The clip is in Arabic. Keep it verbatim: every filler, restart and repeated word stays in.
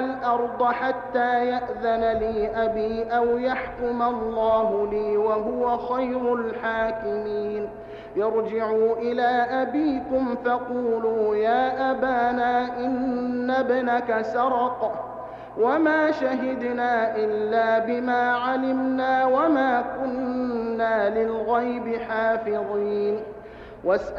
الأرض حتى يأذن لي أبي أو يحكم الله لي وهو خير الحاكمين. ارجعوا إلى أبيكم فقولوا يا أبانا إن ابنك سرق وما شهدنا إلا بما علمنا وما كنا للغيب حافظين.